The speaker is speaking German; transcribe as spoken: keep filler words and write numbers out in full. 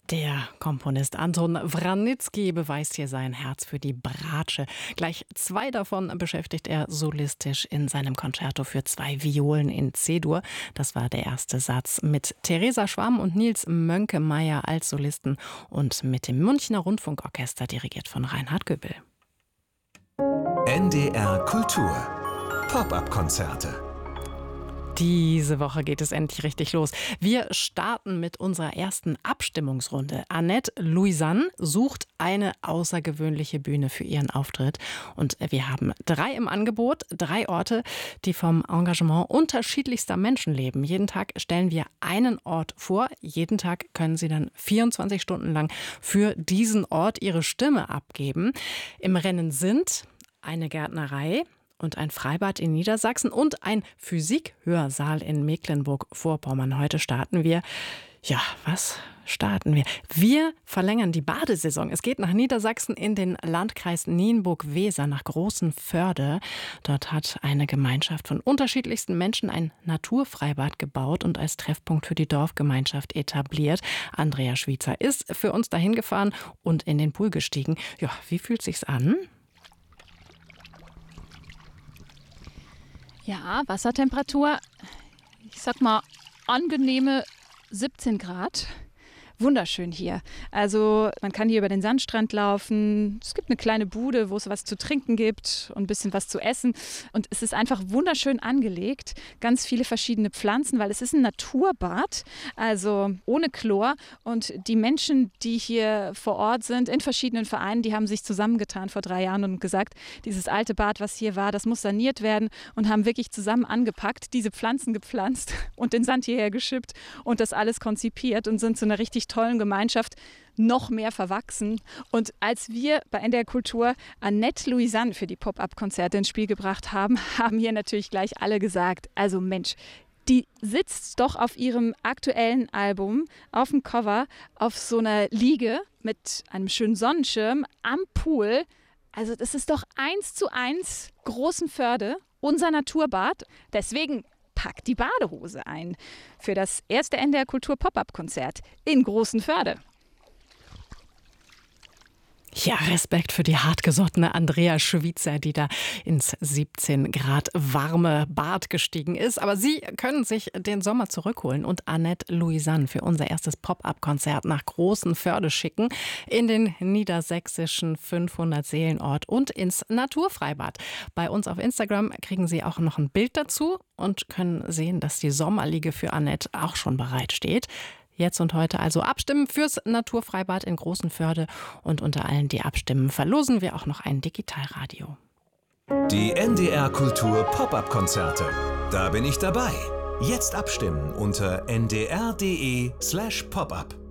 Der Komponist Anton Wranitzky beweist hier sein Herz für die Bratsche. Gleich zwei davon beschäftigt er solistisch in seinem Concerto für zwei Violen in C-Dur. Das war der erste Satz mit Theresa Schwamm und Nils Mönkemeyer als Solisten und mit dem Münchner Rundfunkorchester dirigiert von Reinhard Göbel. N D R Kultur Pop-up-Konzerte. Diese Woche geht es endlich richtig los. Wir starten mit unserer ersten Abstimmungsrunde. Annette Louisanne sucht eine außergewöhnliche Bühne für ihren Auftritt. Und wir haben drei im Angebot, drei Orte, die vom Engagement unterschiedlichster Menschen leben. Jeden Tag stellen wir einen Ort vor. Jeden Tag können Sie dann vierundzwanzig Stunden lang für diesen Ort Ihre Stimme abgeben. Im Rennen sind eine Gärtnerei und ein Freibad in Niedersachsen und ein Physikhörsaal in Mecklenburg-Vorpommern. Heute starten wir. Ja, was starten wir? Wir verlängern die Badesaison. Es geht nach Niedersachsen in den Landkreis Nienburg-Weser, nach Großenförde. Dort hat eine Gemeinschaft von unterschiedlichsten Menschen ein Naturfreibad gebaut und als Treffpunkt für die Dorfgemeinschaft etabliert. Andrea Schwiezer ist für uns dahin gefahren und in den Pool gestiegen. Ja, wie fühlt sich's an? Ja, Wassertemperatur, ich sag mal angenehme siebzehn Grad. Wunderschön hier. Also man kann hier über den Sandstrand laufen. Es gibt eine kleine Bude, wo es was zu trinken gibt und ein bisschen was zu essen. Und es ist einfach wunderschön angelegt. Ganz viele verschiedene Pflanzen, weil es ist ein Naturbad, also ohne Chlor. Und die Menschen, die hier vor Ort sind, in verschiedenen Vereinen, die haben sich zusammengetan vor drei Jahren und gesagt, dieses alte Bad, was hier war, das muss saniert werden und haben wirklich zusammen angepackt, diese Pflanzen gepflanzt und den Sand hierher geschippt und das alles konzipiert und sind zu einer richtig tollen Gemeinschaft noch mehr verwachsen. Und als wir bei N D R Kultur Annette Louisanne für die Pop-up-Konzerte ins Spiel gebracht haben, haben hier natürlich gleich alle gesagt, also Mensch, die sitzt doch auf ihrem aktuellen Album auf dem Cover auf so einer Liege mit einem schönen Sonnenschirm am Pool. Also das ist doch eins zu eins Großenförde, unser Naturbad. Deswegen packt die Badehose ein für das erste N D R Kultur Pop-up-Konzert in Großenförde. Ja, Respekt für die hartgesottene Andrea Schwiezer, die da ins siebzehn Grad warme Bad gestiegen ist. Aber Sie können sich den Sommer zurückholen und Annette Louisanne für unser erstes Pop-up-Konzert nach Großenförde schicken, in den niedersächsischen fünfhundert-Seelen-Ort und ins Naturfreibad. Bei uns auf Instagram kriegen Sie auch noch ein Bild dazu und können sehen, dass die Sommerliege für Annette auch schon bereitsteht. Jetzt und heute also abstimmen fürs Naturfreibad in Großenförde. Und unter allen, die abstimmen, verlosen wir auch noch ein Digitalradio. Die N D R Kultur Pop-up-Konzerte. Da bin ich dabei. Jetzt abstimmen unter n d r punkt d e slash pop up.